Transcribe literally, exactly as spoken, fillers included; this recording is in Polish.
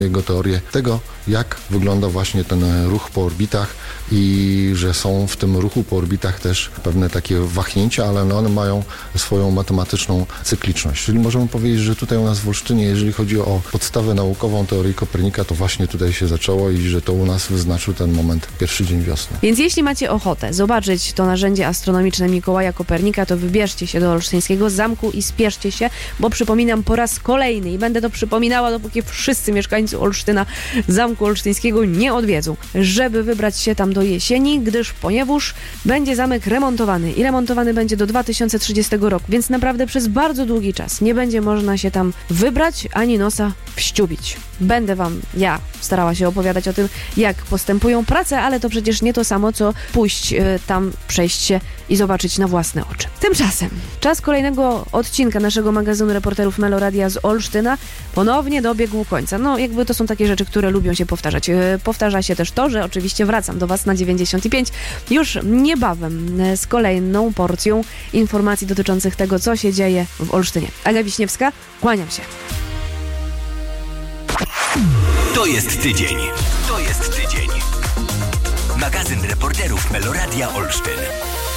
jego teorię tego, jak wygląda właśnie ten ruch po orbitach i że są w tym ruchu po orbitach też pewne takie wahnięcia, ale no one mają swoją matematyczną cykliczność. Czyli możemy powiedzieć, że tutaj u nas w Olsztynie, jeżeli chodzi o podstawę naukową teorii Kopernika, to właśnie tutaj się zaczęło i że to u nas wyznaczył ten moment, pierwszy dzień wiosny. Więc jeśli macie ochotę zobaczyć to narzędzie astronomiczne Mikołaja Kopernika, to wybierzcie się do Olsztyńskiego Zamku i spieszcie się, bo przypominam po raz kolejny i będę to przypominała, dopóki wszyscy mieszkańcy Olsztyna Zamku Olsztyńskiego nie odwiedzą, żeby wybrać się tam do jesieni, gdyż ponieważ będzie zamek remontowany i remontowany będzie do dwa tysiące trzydziestego roku, więc naprawdę przez bardzo długi czas nie będzie można się tam wybrać ani nosa wściubić. Będę wam, ja, starała się opowiadać o tym, jak postępują prace, ale to przecież nie to samo, co pójść y, tam, przejść się i zobaczyć na własne oczy. Tymczasem czas kolejnego odcinka naszego magazynu reporterów Meloradia z Olsztyna ponownie dobiegł końca. No jakby to są takie rzeczy, które lubią się powtarzać. Y, powtarza się też to, że oczywiście wracam do was na dziewięćdziesiąt pięć już niebawem y, z kolejną porcją informacji dotyczących tego, co się dzieje w Olsztynie. Aga Wiśniewska, kłaniam się. To jest tydzień. To jest tydzień. Magazyn reporterów Meloradia Olsztyn.